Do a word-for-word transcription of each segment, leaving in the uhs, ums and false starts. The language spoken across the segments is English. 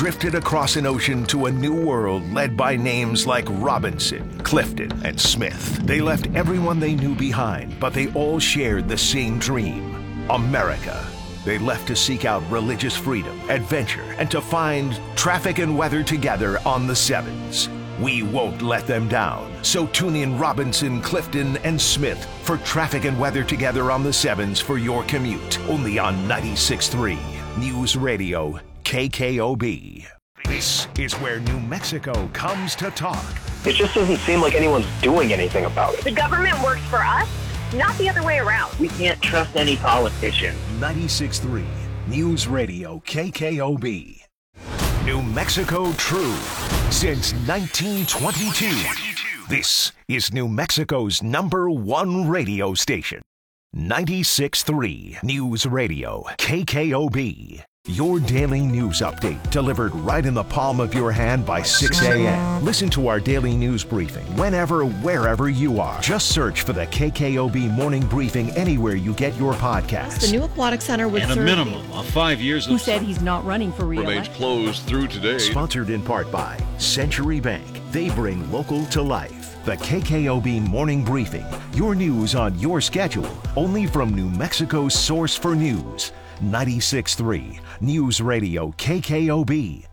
drifted across an ocean to a new world led by names like Robinson, Clifton, and Smith. They left everyone they knew behind, but they all shared the same dream: America. They left to seek out religious freedom, adventure, and to find traffic and weather together on the Sevens. We won't let them down. So tune in Robinson, Clifton, and Smith for traffic and weather together on the Sevens for your commute. Only on ninety-six point three News Radio K K O B. This is where New Mexico comes to talk. It just doesn't seem like anyone's doing anything about it. The government works for us, not the other way around. We can't trust any politician. ninety-six point three News Radio K K O B. New Mexico True since nineteen twenty-two. This is New Mexico's number one radio station. ninety-six point three News Radio K K O B. Your daily news update delivered right in the palm of your hand by six a.m. Listen to our daily news briefing whenever, wherever you are. Just search for the K K O B Morning Briefing anywhere you get your podcasts. The new aquatic center would and serve a minimum of five years who of said he's not running for remains re-election. closed through today. Sponsored in part by Century Bank. They bring local to life. The K K O B Morning Briefing. Your news on your schedule. Only from New Mexico's source for news. ninety-six point three News Radio K K O B.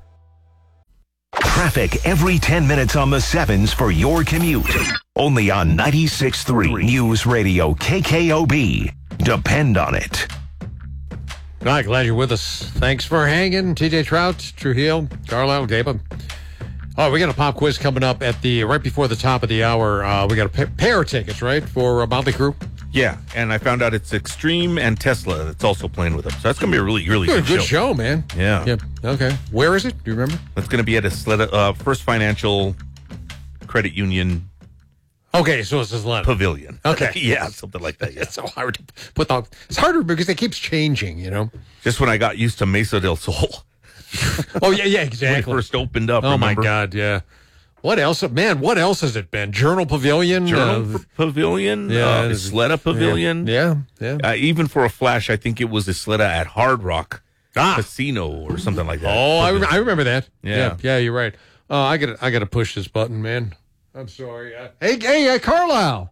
Traffic every ten minutes on the Sevens for your commute. Only on ninety-six point three News Radio K K O B. Depend on it. All right, glad you're with us. Thanks for hanging. T J Trout, Trujillo, Carlisle, Gaba. Oh, we got a pop quiz coming up at the right before the top of the hour. Uh, we got a pa- pair of tickets, right, for uh, Motley Crue? Yeah, and I found out it's Extreme and Tesla that's also playing with them. So that's going to be a really, really good, good, good show. show, man. Yeah. Yep. Okay. Where is it? Do you remember? That's going to be at a Sled- uh, First Financial Credit Union. Okay, so it's Atlanta Pavilion. Okay. Yeah, something like that. Yeah. It's so hard to put that. It's harder because it keeps changing, you know? Just when I got used to Mesa del Sol. Oh, yeah, yeah, exactly. When it first opened up, Oh, remember? my God, yeah. What else? Man, what else has it been? Journal Pavilion? Journal uh, P- Pavilion? Yeah. Uh, Isleta Pavilion? Yeah, yeah. Uh, even for a flash, I think it was Isleta at Hard Rock Ah. Casino or something like that. Oh, I, rem- I remember that. Yeah. yeah, yeah, you're right. Oh, I got I got to push this button, man. I'm sorry. Uh, hey, hey, uh, Carlisle.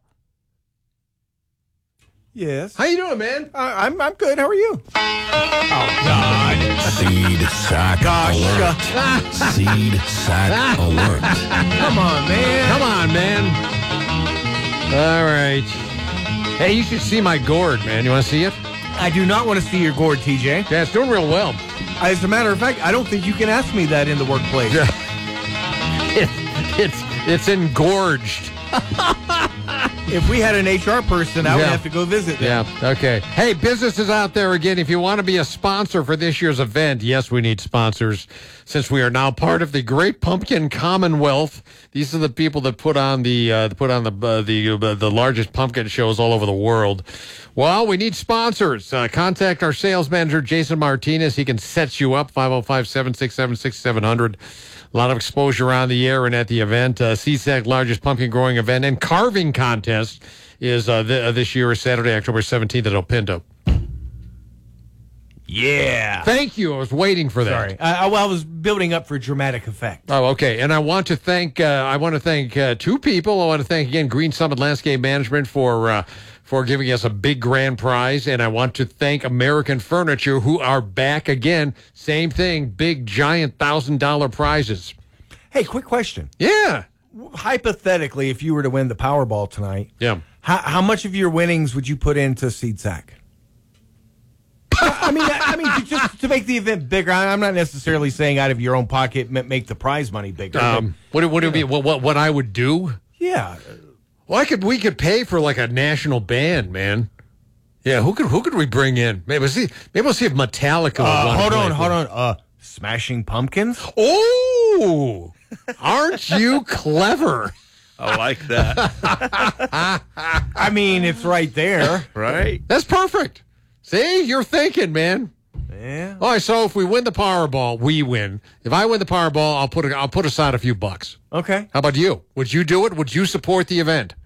Yes. How you doing, man? Uh, I'm I'm good. How are you? Oh God. Seed sack alert. Seed sack alert. Come on, man. Come on, man. All right. Hey, you should see my gourd, man. You want to see it? I do not want to see your gourd, T J. Yeah, it's doing real well. As a matter of fact, I don't think you can ask me that in the workplace. Yeah. It, it's it's engorged. If we had an H R person, I would Yeah. have to go visit them. Yeah, okay. Hey, businesses out there, again, if you want to be a sponsor for this year's event, yes, we need sponsors since we are now part of the Great Pumpkin Commonwealth. These are the people that put on the uh, put on the uh, the uh, the largest pumpkin shows all over the world. Well, we need sponsors. Uh, contact our sales manager, Jason Martinez. He can set you up, five oh five, seven six seven, six seven zero zero. A lot of exposure on the air and at the event. Uh, C S A C largest pumpkin growing event and carving contest is uh, th- uh, this year is Saturday, October seventeenth at El Pinto. Yeah. Thank you. I was waiting for that. Sorry. I, I, well, I was building up for dramatic effect. Oh, okay. And I want to thank uh, I want to thank uh, two people. I want to thank again Green Summit Landscape Management for uh, for giving us a big grand prize, and I want to thank American Furniture who are back again. Same thing, big giant thousand dollar prizes. Hey, quick question. Yeah. Hypothetically, if you were to win the Powerball tonight, Yeah. how, how much of your winnings would you put into Seed Sack? I mean, I, I mean, to, just to make the event bigger. I, I'm not necessarily saying out of your own pocket ma- make the prize money bigger. Um, what what do you mean? What, what what I would do? but, yeah. Well, I could we could pay for like a national band, man. Yeah, who could who could we bring in? Maybe we'll see. Maybe we'll see if Metallica. would Uh, wanna hold play on, for hold us. on. Uh, Smashing Pumpkins. Oh, aren't you clever? I like that. I mean, it's right there. Right? That's perfect. See, you're thinking, man. Yeah. All right, so if we win the Powerball, we win. If I win the Powerball, I'll put a, I'll put aside a few bucks. Okay. How about you? Would you do it? Would you support the event?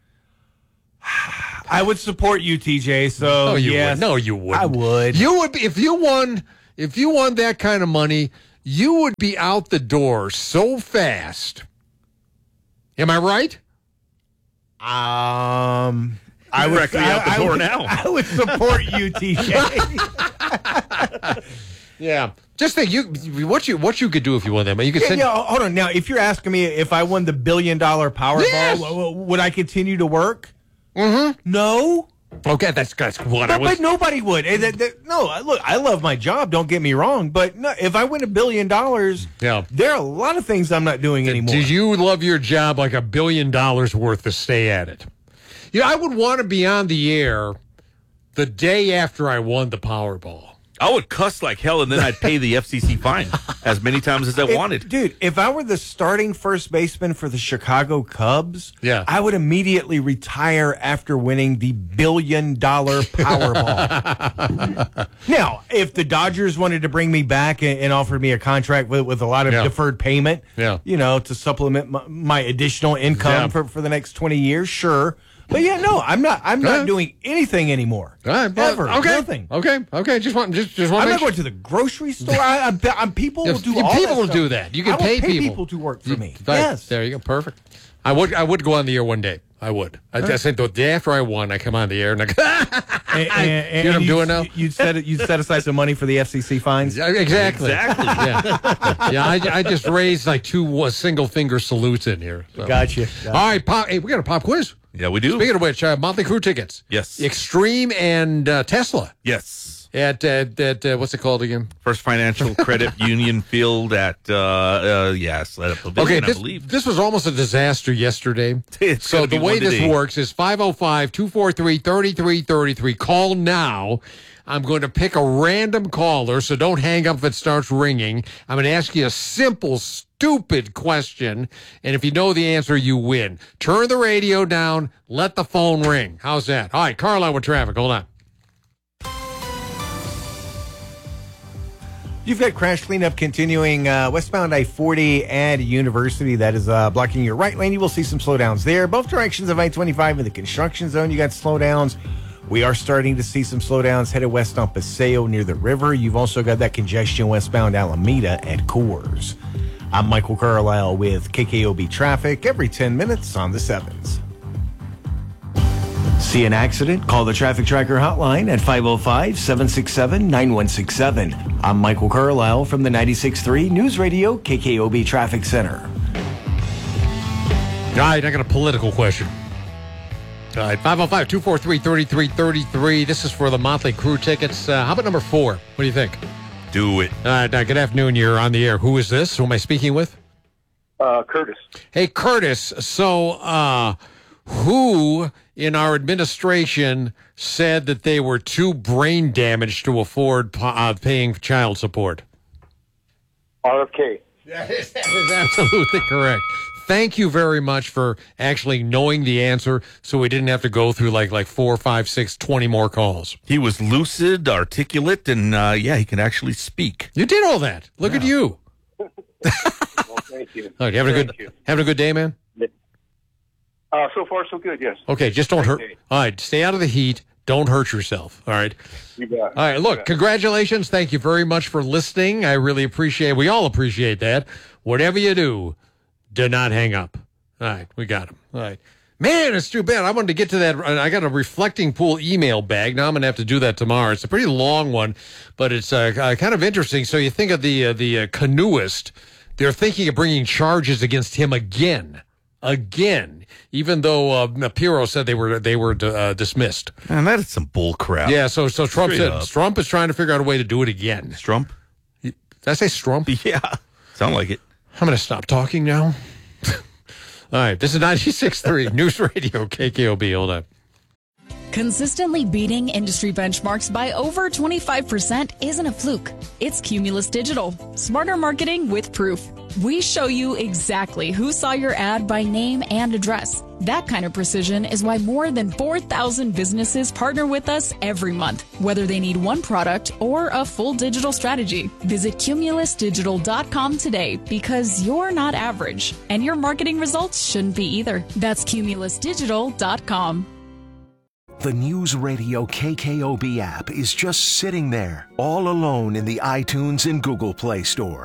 I would support you, T J. So No, you yes, would. No, you wouldn't. I would. You would be, if you won. If you won that kind of money, you would be out the door so fast. Am I right? Um, I would directly out the I, door I would, now. I would support you, T J. Yeah. Just think, you what you what you could do if you won that. You could Yeah, send. yeah, hold on. Now, if you're asking me if I won the billion dollar Powerball, Yes. w- w- would I continue to work? Mm-hmm. No. Okay, that's that's what I But, was. but nobody would. Eh, that- that- no, I- look, I love my job. Don't get me wrong. But no, if I win a billion dollars, Yeah. there are a lot of things I'm not doing anymore. Do you love your job like a billion dollars worth to stay at it? You know, I would want to be on the air the day after I won the Powerball. I would cuss like hell, and then I'd pay the F C C fine as many times as I If- wanted. Dude, if I were the starting first baseman for the Chicago Cubs, Yeah. I would immediately retire after winning the billion dollar Powerball. Now, if the Dodgers wanted to bring me back and, and offered me a contract with, with a lot of Yeah. deferred payment, Yeah. you know, to supplement my, my additional income Yeah. for, for the next twenty years, sure. But yeah, no, I'm not I'm All not right. doing anything anymore. All right, well, Ever. okay, Nothing. okay, okay. Just want, just, just want I'm to not make going to the grocery store. I, I, I, people Yeah, will do yeah, all people that will stuff. do that. You can I will pay people. people to work for You- me. Right, Yes. there you go. Perfect. I would, I would go on the air one day. I would. I, I think the day after I won, I come on the air and I go, And, and, You know what I'm you'd- doing now? You'd set it. You'd set aside some money for the F C C fines. Yeah, exactly. Exactly. Yeah, yeah. I, I just raised like two uh, single finger salutes in here. So. Gotcha. All right, pop. Hey, we got a pop quiz. Yeah, we do. Speaking of which, uh, Motley Crue tickets. Yes. Extreme and uh, Tesla Yes. at uh, at uh, what's it called again? First Financial Credit Union Field at, uh, uh, yes, at a pavilion, Okay, I this, believe. this was almost a disaster yesterday. It's so gonna the be way one this today. works is five oh five, two four three, three three three three. Call now. I'm going to pick a random caller, so don't hang up if it starts ringing. I'm going to ask you a simple, stupid question, and if you know the answer, you win. Turn the radio down. Let the phone ring. How's that? All right, Carlisle with traffic. Hold on. You've got crash cleanup continuing uh, westbound I forty and University. That is uh, blocking your right lane. You will see some slowdowns there. Both directions of I twenty-five in the construction zone, you got slowdowns. We are starting to see some slowdowns headed west on Paseo near the river. You've also got that congestion westbound Alameda at Coors. I'm Michael Carlisle with K K O B Traffic every ten minutes on the sevens. See an accident? Call the Traffic Tracker hotline at five oh five, seven six seven, nine one six seven. I'm Michael Carlisle from the ninety-six point three News Radio K K O B Traffic Center. All right, I got a political question. All right, five oh five, two four three, three three three three. This is for the Motley Crue tickets. Uh, how about number four? What do you think? Do it. All right, uh, good afternoon. You're on the air. Who is this? Who am I speaking with? Uh, Curtis. Hey, Curtis. So, uh, who in our administration said that they were too brain damaged to afford uh, paying child support? R F K. That is, that is absolutely correct. Thank you very much for actually knowing the answer, so we didn't have to go through like like four, five, six, twenty more calls. He was lucid, articulate, and uh, yeah, he can actually speak. You did all that. Look at you. Well, thank you. All right, you having a Thank good you. having a good day, man? Uh, so far, so good, yes. Okay, just don't hurt. Great day. All right, stay out of the heat. Don't hurt yourself. All right. You got it. All right, look, You got it. congratulations. Thank you very much for listening. I really appreciate it. We all appreciate that. Whatever you do, do not hang up. All right, we got him. All right. Man, it's too bad. I wanted to get to that. I got a reflecting pool email bag. Now I'm going to have to do that tomorrow. It's a pretty long one, but it's uh, uh, kind of interesting. So you think of the uh, the uh, canoeist. They're thinking of bringing charges against him again. Again, even though uh, Pirro said they were they were uh, dismissed. Man, that is some bull crap. Yeah, so so Trump Straight said up. Trump is trying to figure out a way to do it again. Strump? Did I say Strump? Yeah. Sound like it. I'm going to stop talking now. All right, this is ninety-six point three News Radio K K O B. Hold on. Consistently beating industry benchmarks by over twenty-five percent isn't a fluke. It's Cumulus Digital. Smarter marketing with proof. We show you exactly who saw your ad by name and address. That kind of precision is why more than four thousand businesses partner with us every month, whether they need one product or a full digital strategy. Visit cumulus digital dot com today because you're not average, and your marketing results shouldn't be either. That's cumulus digital dot com. The News Radio K K O B app is just sitting there, all alone in the iTunes and Google Play Store.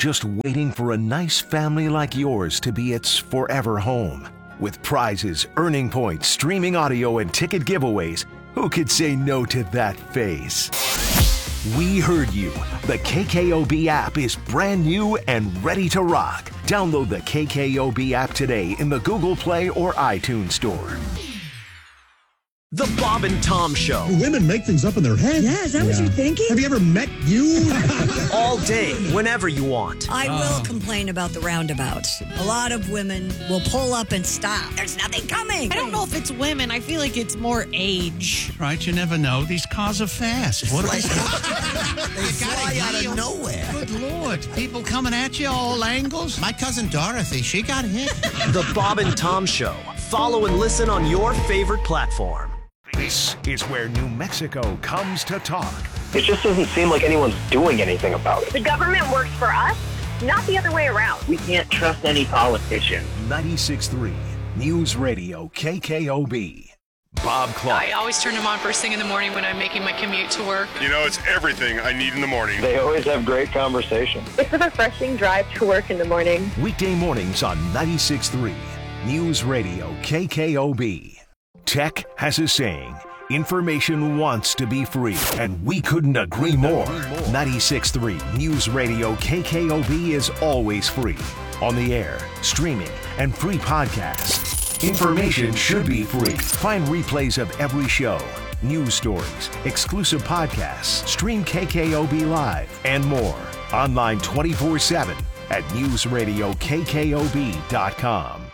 just waiting for a nice family like yours to be its forever home. With prizes, earning points, streaming audio, and ticket giveaways, who could say no to that face? We heard you. The K K O B app is brand new and ready to rock. Download the K K O B app today in the Google Play or iTunes Store. The Bob and Tom Show. Women make things up in their head. Yeah, is that yeah. what you're thinking? Have you ever met you? All day, whenever you want. I uh. will complain about the roundabouts. A lot of women will pull up and stop. There's nothing coming. I don't know if it's women. I feel like it's more age. Right, you never know. These cars are fast. What are they? They fly out of nowhere. Good Lord. People coming at you all angles. My cousin Dorothy, she got hit. The Bob and Tom Show. Follow and listen on your favorite platform. This is where New Mexico comes to talk. It just doesn't seem like anyone's doing anything about it. The government works for us, not the other way around. We can't trust any politician. ninety-six point three News Radio K K O B. Bob Clark. I always turn them on first thing in the morning when I'm making my commute to work. You know, it's everything I need in the morning. They always have great conversation. It's a refreshing drive to work in the morning. Weekday mornings on ninety-six point three News Radio K K O B. Tech has a saying, information wants to be free, and we couldn't agree more. ninety-six point three News Radio K K O B is always free. On the air, streaming, and free podcasts. Information should be free. Find replays of every show, news stories, exclusive podcasts, stream K K O B Live, and more. Online twenty-four seven at news radio k k o b dot com.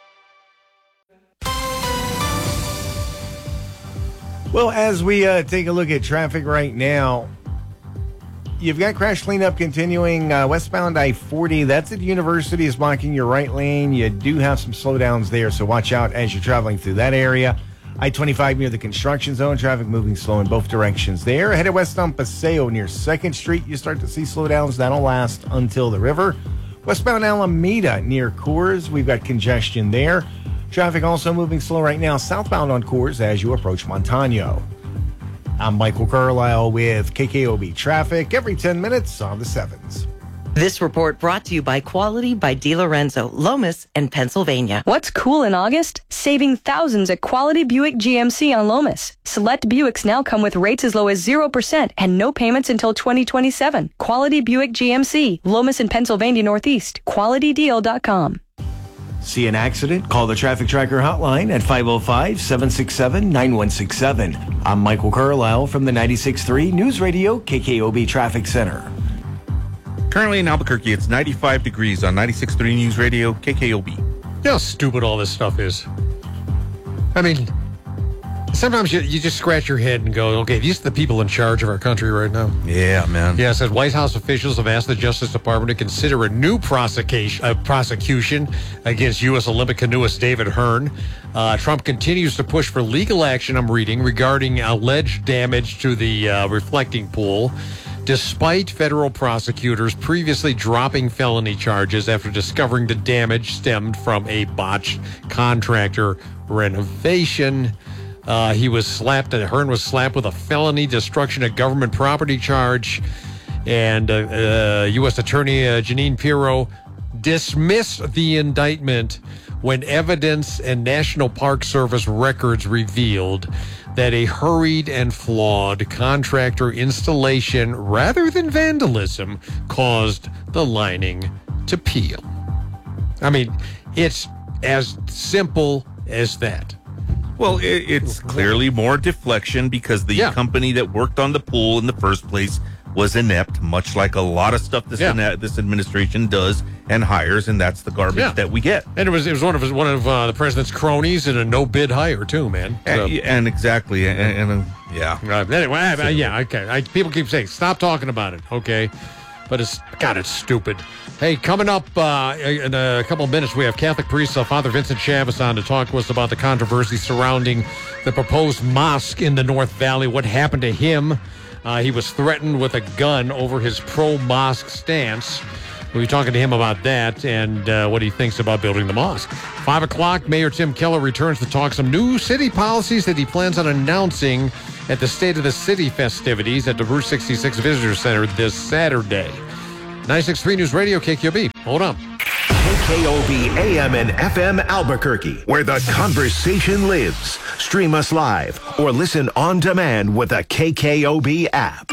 Well, as we uh, take a look at traffic right now, you've got crash cleanup continuing uh, westbound I forty. That's at University is blocking your right lane. You do have some slowdowns there, so watch out as you're traveling through that area. I twenty-five near the construction zone, traffic moving slow in both directions there. Headed west on Paseo near second Street, you start to see slowdowns. That'll last until the river. Westbound Alameda near Coors, we've got congestion there. Traffic also moving slow right now southbound on Coors as you approach Montano. I'm Michael Carlisle with K K O B Traffic every ten minutes on the sevens. This report brought to you by Quality by DiLorenzo, Lomas, and Pennsylvania. What's cool in August? Saving thousands at Quality Buick G M C on Lomas. Select Buicks now come with rates as low as zero percent and no payments until twenty twenty-seven. Quality Buick G M C, Lomas and Pennsylvania Northeast. quality deal dot com. See an accident? Call the Traffic Tracker hotline at five oh five, seven six seven, nine one six seven. I'm Michael Carlisle from the ninety-six point three News Radio K K O B Traffic Center. Currently in Albuquerque, it's ninety-five degrees on ninety-six point three News Radio K K O B. You know how stupid all this stuff is? I mean, sometimes you, you just scratch your head and go, okay, these are the people in charge of our country right now. Yeah, man. Yeah, it says White House officials have asked the Justice Department to consider a new prosecution, uh, prosecution against U S Olympic canoeist David Hearn. Uh, Trump continues to push for legal action, I'm reading, regarding alleged damage to the uh, reflecting pool, despite federal prosecutors previously dropping felony charges after discovering the damage stemmed from a botched contractor renovation. Uh, he was slapped, and Hearn was slapped with a felony destruction of government property charge. And uh, uh, U S Attorney uh, Jeanine Pirro dismissed the indictment when evidence and National Park Service records revealed that a hurried and flawed contractor installation rather than vandalism caused the lining to peel. I mean, it's as simple as that. Well, it, it's clearly more deflection because the yeah. company that worked on the pool in the first place was inept, much like a lot of stuff this yeah. ina- this administration does and hires, and that's the garbage yeah. that we get. And it was it was one of his, one of uh, the president's cronies in a no bid hire too, man. So. And, and exactly, and, and uh, yeah. Uh, anyway, I, I, yeah, okay. I, people keep saying stop talking about it, okay? But it's God, it's stupid. Hey, coming up uh, in a couple of minutes, we have Catholic priest uh, Father Vincent Chavez on to talk to us about the controversy surrounding the proposed mosque in the North Valley. What happened to him? Uh, he was threatened with a gun over his pro-mosque stance. We'll be talking to him about that and uh, what he thinks about building the mosque. Five o'clock, Mayor Tim Keller returns to talk some new city policies that he plans on announcing at the State of the City festivities at the Route sixty-six Visitor Center this Saturday. ninety-six point three News Radio, K K O B. Hold on. K K O B A M and F M Albuquerque, where the conversation lives. Stream us live or listen on demand with the K K O B app.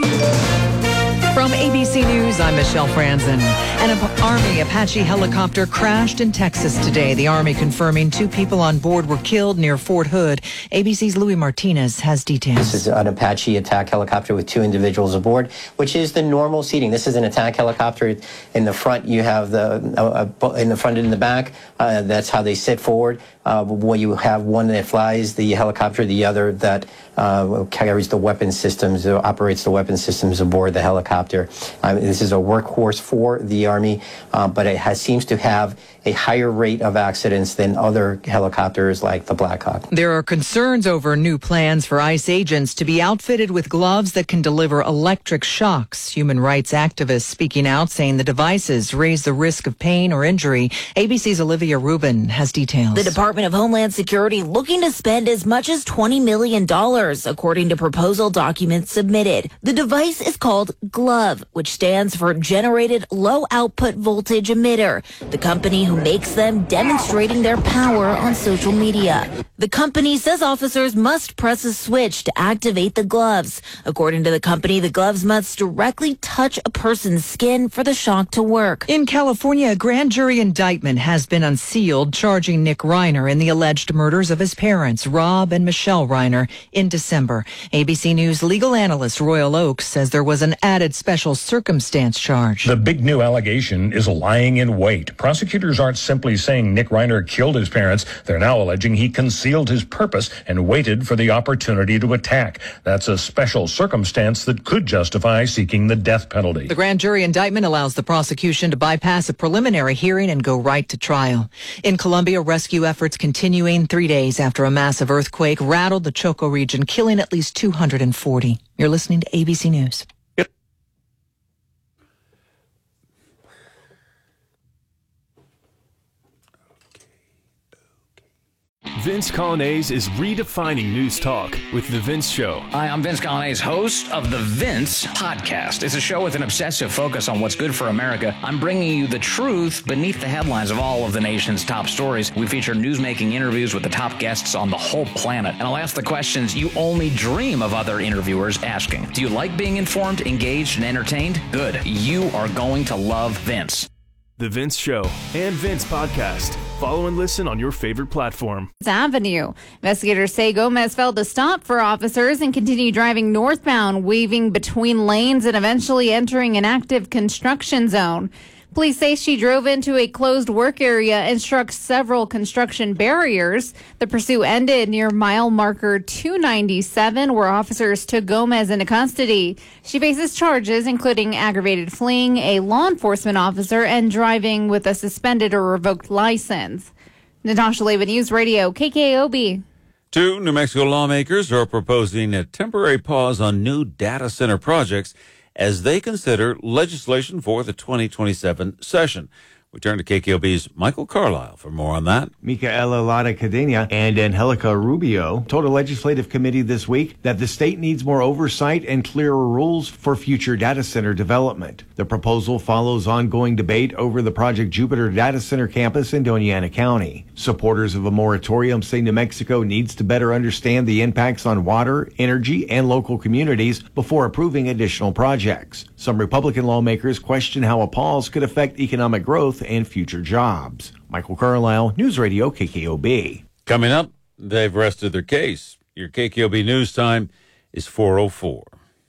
From A B C News, I'm Michelle Franzen. An Army Apache helicopter crashed in Texas today. The Army confirming two people on board were killed near Fort Hood. A B C's Louis Martinez has details. This is an Apache attack helicopter with two individuals aboard, which is the normal seating. This is an attack helicopter. In the front, you have the, uh, in the front and in the back. Uh, that's how they sit forward. Uh, where you have one that flies the helicopter, the other that uh, carries the weapon systems, uh, operates the weapon systems aboard the helicopter. Um, this is a workhorse for the Army, uh, but it has, seems to have a higher rate of accidents than other helicopters like the Black Hawk. There are concerns over new plans for ICE agents to be outfitted with gloves that can deliver electric shocks. Human rights activists speaking out saying the devices raise the risk of pain or injury. A B C's Olivia Rubin has details. The Department of Homeland Security looking to spend as much as twenty million dollars, according to proposal documents submitted. The device is called GLOVE, which stands for Generated Low Output Voltage Emitter. The company who makes them demonstrating their power on social media. The company says officers must press a switch to activate the gloves. According to the company, the gloves must directly touch a person's skin for the shock to work. In California, a grand jury indictment has been unsealed, charging Nick Reiner in the alleged murders of his parents, Rob and Michelle Reiner, in December. A B C News legal analyst Royal Oaks says there was an added special circumstance charge. The big new allegation is lying in wait. Prosecutors aren't simply saying Nick Reiner killed his parents. They're now alleging he concealed his purpose and waited for the opportunity to attack. That's a special circumstance that could justify seeking the death penalty. The grand jury indictment allows the prosecution to bypass a preliminary hearing and go right to trial. In Colombia, rescue efforts continuing three days after a massive earthquake rattled the Choco region, killing at least two hundred forty. You're listening to A B C News. Vince Colonnese is redefining news talk with The Vince Show. Hi, I'm Vince Colonnese, host of The Vince Podcast. It's a show with an obsessive focus on what's good for America. I'm bringing you the truth beneath the headlines of all of the nation's top stories. We feature newsmaking interviews with the top guests on the whole planet. And I'll ask the questions you only dream of other interviewers asking. Do you like being informed, engaged, and entertained? Good. You are going to love Vince. The Vince Show and Vince Podcast. Follow and listen on your favorite platform. Avenue. Investigators say Gomez failed to stop for officers and continued driving northbound, weaving between lanes and eventually entering an active construction zone. Police say she drove into a closed work area and struck several construction barriers. The pursuit ended near mile marker two ninety-seven, where officers took Gomez into custody. She faces charges including aggravated fleeing a law enforcement officer and driving with a suspended or revoked license. Natasha Leva, News Radio, K K O B. Two New Mexico lawmakers are proposing a temporary pause on new data center projects as they consider legislation for the twenty twenty-seven session. We turn to K K O B's Michael Carlisle for more on that. Micaela Lara Cadena and Angelica Rubio told a legislative committee this week that the state needs more oversight and clearer rules for future data center development. The proposal follows ongoing debate over the Project Jupiter data center campus in Doña Ana County. Supporters of a moratorium say New Mexico needs to better understand the impacts on water, energy, and local communities before approving additional projects. Some Republican lawmakers question how a pause could affect economic growth and future jobs. Michael Carlisle, News Radio, K K O B. Coming up, they've rested their case. Your K K O B news time is four oh four.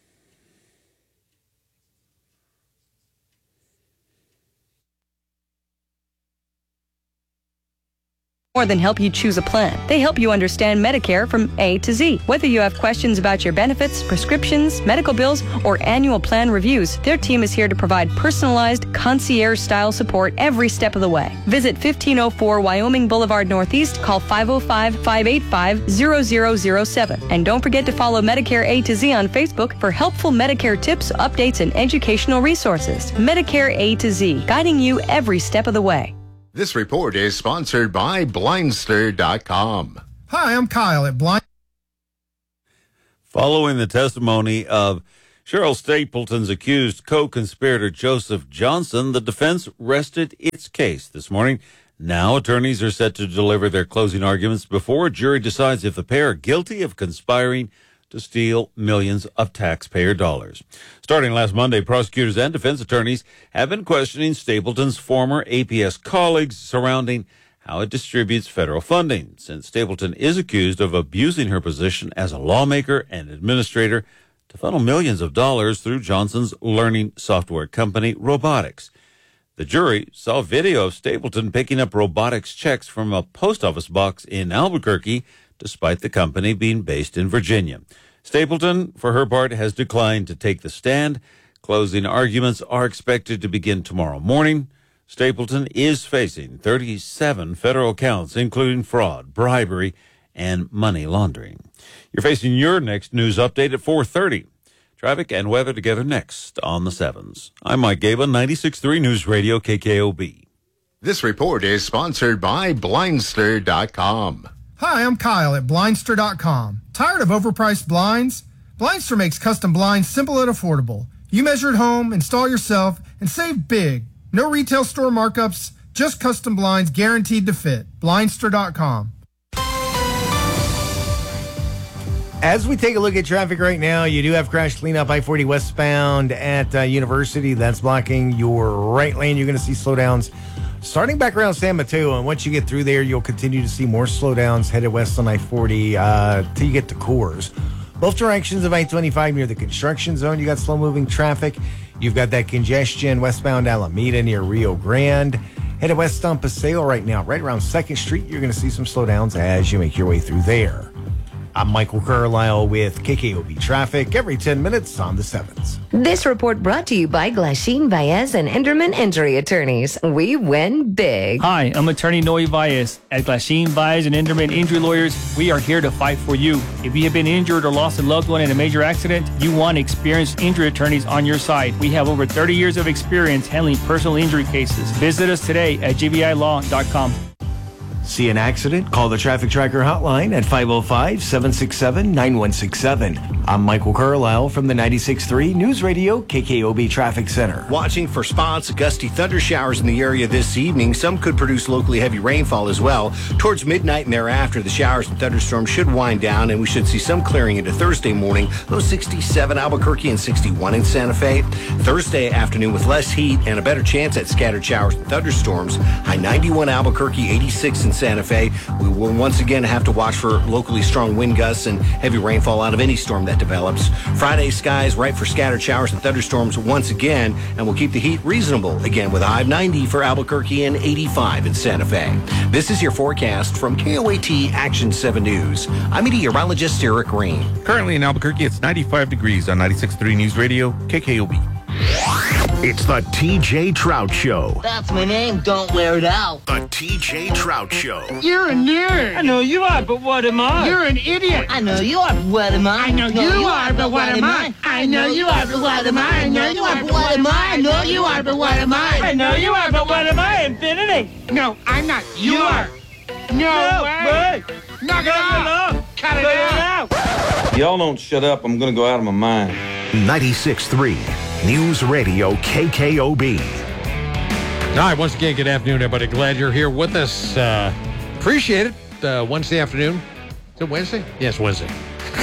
More than help you choose a plan. They help you understand Medicare from A to Z. Whether you have questions about your benefits, prescriptions, medical bills, or annual plan reviews, their team is here to provide personalized, concierge-style support every step of the way. Visit fifteen oh four Wyoming Boulevard Northeast, call five oh five, five eight five, zero zero zero seven. And don't forget to follow Medicare A to Z on Facebook for helpful Medicare tips, updates, and educational resources. Medicare A to Z, guiding you every step of the way. This report is sponsored by Blindster dot com. Hi, I'm Kyle at Blind. Following the testimony of Cheryl Stapleton's accused co-conspirator Joseph Johnson, the defense rested its case this morning. Now attorneys are set to deliver their closing arguments before a jury decides if the pair are guilty of conspiring to steal millions of taxpayer dollars. Starting last Monday, prosecutors and defense attorneys have been questioning Stapleton's former A P S colleagues surrounding how it distributes federal funding, since Stapleton is accused of abusing her position as a lawmaker and administrator to funnel millions of dollars through Johnson's learning software company, Robotics. The jury saw video of Stapleton picking up robotics checks from a post office box in Albuquerque, despite the company being based in Virginia. Stapleton, for her part, has declined to take the stand. Closing arguments are expected to begin tomorrow morning. Stapleton is facing thirty-seven federal counts, including fraud, bribery, and money laundering. You're facing your next news update at four thirty. Traffic and weather together next on the sevens. I'm Mike Gaba, ninety-six point three News Radio K K O B. This report is sponsored by Blindster dot com. Hi, I'm Kyle at Blindster dot com. Tired of overpriced blinds? Blindster makes custom blinds simple and affordable. You measure at home, install yourself, and save big. No retail store markups, just custom blinds guaranteed to fit. Blindster dot com. As we take a look at traffic right now, you do have crash cleanup I forty westbound at uh, University. That's blocking your right lane. You're going to see slowdowns starting back around San Mateo. And once you get through there, you'll continue to see more slowdowns headed west on I forty uh, till you get to Coors. Both directions of I twenty-five near the construction zone, you got slow-moving traffic. You've got that congestion westbound Alameda near Rio Grande. Headed west on Paseo right now, right around second Street. You're going to see some slowdowns as you make your way through there. I'm Michael Carlisle with K K O B Traffic every ten minutes on the sevens. This report brought to you by Glasheen Baez and Enderman Injury Attorneys. We win big. Hi, I'm attorney Noe Baez. At Glasheen Baez and Enderman Injury Lawyers, we are here to fight for you. If you have been injured or lost a loved one in a major accident, you want experienced injury attorneys on your side. We have over thirty years of experience handling personal injury cases. Visit us today at G B I law dot com. See an accident? Call the Traffic Tracker hotline at five oh five, seven six seven, nine one six seven. I'm Michael Carlisle from the ninety-six point three News Radio K K O B Traffic Center. Watching for spots of gusty thunder showers in the area this evening. Some could produce locally heavy rainfall as well. Towards midnight and thereafter, the showers and thunderstorms should wind down, and we should see some clearing into Thursday morning. Low sixty-seven Albuquerque and sixty-one in Santa Fe. Thursday afternoon with less heat and a better chance at scattered showers and thunderstorms. High ninety-one Albuquerque, eighty-six in Santa Fe. We will once again have to watch for locally strong wind gusts and heavy rainfall out of any storm that develops. Friday skies ripe for scattered showers and thunderstorms once again, and we'll keep the heat reasonable again with a high of ninety for Albuquerque and eighty-five in Santa Fe. This is your forecast from K O A T Action seven News. I'm meteorologist Eric Rain. Currently in Albuquerque, it's ninety-five degrees on ninety-six point three News Radio K K O B. It's the T J Trout Show. That's my name. Don't wear it out. The T J Trout Show. You're a nerd. I know you are, but what am I? You're an idiot. I know you are, but what am I? I know you, you are, but what am I? I know you are, but what am I? I know you are, but what am I? I know you are, but what am I? I know you are, but what am I? Infinity. No, I'm not. You, you are. No, no way. way. Knock it off. Cut it out. Y'all don't shut up. I'm going to go out of my mind. ninety-six point three News Radio K K O B. All right, once again, good afternoon, everybody. Glad you're here with us. Uh, appreciate it. Uh, Wednesday afternoon. Is it Wednesday? Yes, Wednesday.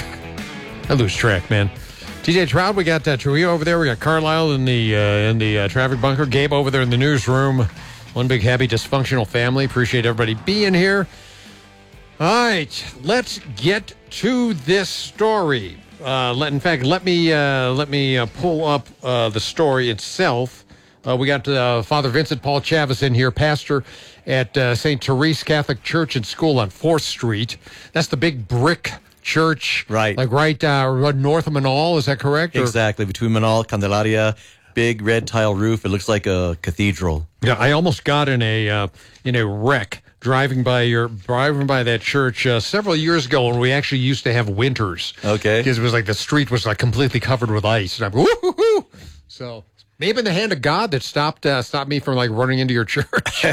I lose track, man. T J Trout, we got uh, Trujillo over there. We got Carlisle in the uh, in the uh, traffic bunker. Gabe over there in the newsroom. One big, happy, dysfunctional family. Appreciate everybody being here. All right, let's get to this story. Uh, let, in fact, let me uh, let me uh, pull up uh, the story itself. Uh, we got uh, Father Vincent Paul Chavez in here, pastor at uh, Saint Therese Catholic Church and School on fourth Street. That's the big brick church, right? Like right uh, north of Manal. Is that correct? Or? Exactly, between Manal, Candelaria. Big red tile roof. It looks like a cathedral. Yeah, I almost got in a uh, in a wreck driving by your driving by that church uh, several years ago when we actually used to have winters. Okay, because it was like the street was like completely covered with ice, and I'm woo-hoo-hoo. So maybe in the hand of God that stopped uh, stopped me from like running into your church.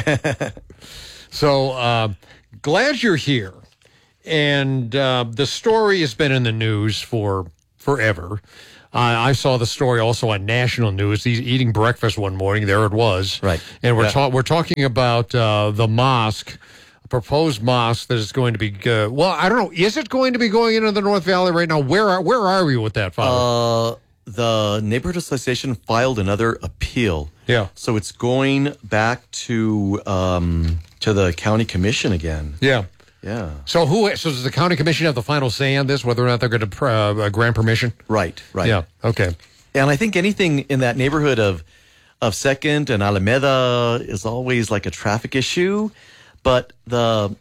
So uh, glad you're here, and uh, the story has been in the news for forever. I saw the story also on national news. He's eating breakfast one morning. There it was. Right. And we're, Yeah. ta- we're talking about uh, the mosque, a proposed mosque that is going to be, uh, well, I don't know. Is it going to be going into the North Valley right now? Where are, where are we with that, Father? Uh, the Neighborhood Association filed another appeal. Yeah. So it's going back to um, to the county commission again. Yeah. Yeah. So who? So does the county commission have the final say on this, whether or not they're going to uh, grant permission? Right. Right. Yeah. Okay. And I think anything in that neighborhood of of Second and Alameda is always like a traffic issue, but the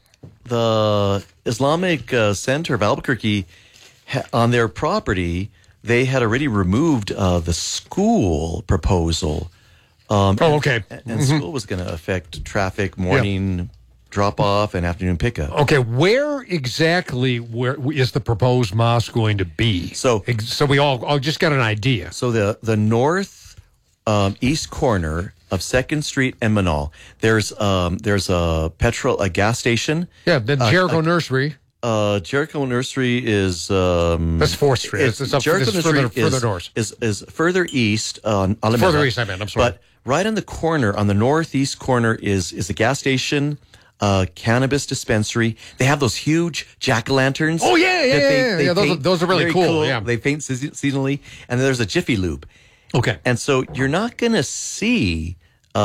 the Islamic uh, Center of Albuquerque ha- on their property, they had already removed uh, the school proposal. Um, oh, okay. And, and Mhm. school was going to affect traffic, morning drop off, and afternoon pickup. Okay, where exactly where is the proposed mosque going to be? So, so we all, all just got an idea. So the the north um, east corner of Second Street and Manal, there's um, there's a petrol a gas station. Yeah, the Uh, Jericho uh, Nursery. Uh, Jericho Nursery is um, That's Fourth Street. It's, it's up Jericho it's Nursery further, further is, north. is is further east on Alameda. Further east, I meant. I'm sorry. But right on the corner, on the northeast corner, is is a gas station. Uh, cannabis dispensary. They have those huge jack-o'-lanterns. Oh, yeah, yeah, that they- yeah, they yeah. Those are- paint those are really very cool, yeah. They paint season- seasonally. And then there's a Jiffy Lube. Okay. And so you're not going to see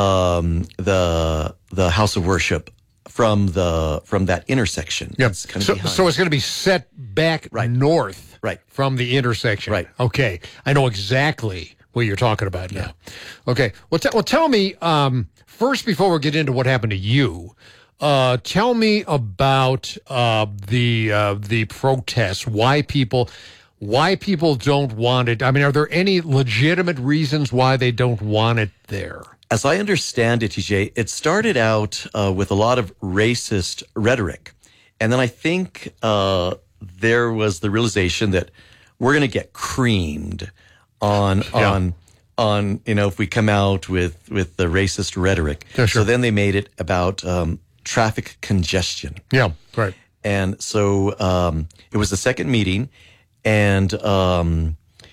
um, the the house of worship from the from that intersection. Yeah. It's kind of So, behind. so it's going to be set back north right. from the intersection. Right. Okay. I know exactly what you're talking about now. Okay. Well, t- well tell me, um, first, before we get into what happened to you, uh, tell me about uh, the uh, the protests, why people... Why people don't want it? I mean, are there any legitimate reasons why they don't want it there? As I understand it, T J, it started out uh, with a lot of racist rhetoric. And then I think uh, there was the realization that we're going to get creamed on, Yeah. on, on, you know, if we come out with, with the racist rhetoric. Yeah, sure. So then they made it about um, traffic congestion. Yeah, right. And so um, it was the second meeting. And um,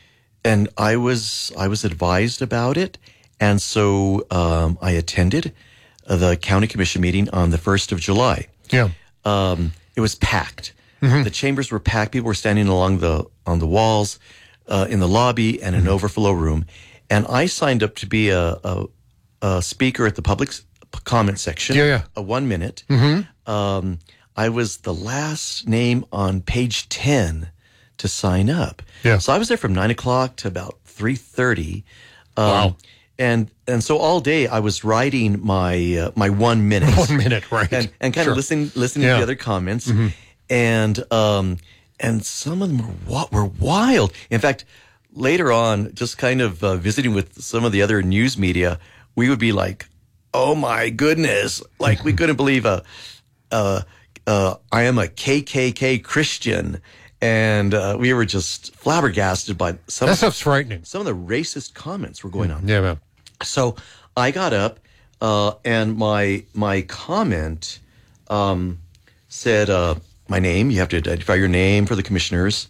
and I was I was advised about it, and so um, I attended the county commission meeting on the first of July. Yeah, um, it was packed. Mm-hmm. The chambers were packed. People were standing along the on the walls, uh, in the lobby, and an Mm-hmm. overflow room. And I signed up to be a, a, a speaker at the public s- comment section. Yeah, yeah. A one minute. Mm-hmm. Um, I was the last name on page ten to sign up. Yeah. So I was there from nine o'clock to about three thirty. Um, Wow. And and so all day I was writing my uh, my one minute, One minute, right. and and kind Sure. of listening listening Yeah. to the other comments, Mhm. and um and some of them were wa- were wild. In fact, later on, just kind of uh, visiting with some of the other news media, we would be like, "Oh my goodness!" Like we couldn't believe a, uh, uh, I am a K K K Christian. And uh, we were just flabbergasted by some. That stuff's frightening. Some of the racist comments were going on. Yeah, man. So I got up, uh, and my my comment um, said, uh, "My name. You have to identify your name for the commissioners.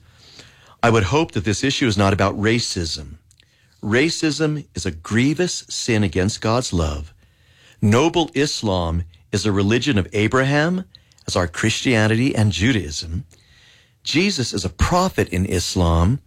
I would hope that this issue is not about racism. Racism is a grievous sin against God's love. Noble Islam is a religion of Abraham, as are Christianity and Judaism. Jesus is a prophet in Islam.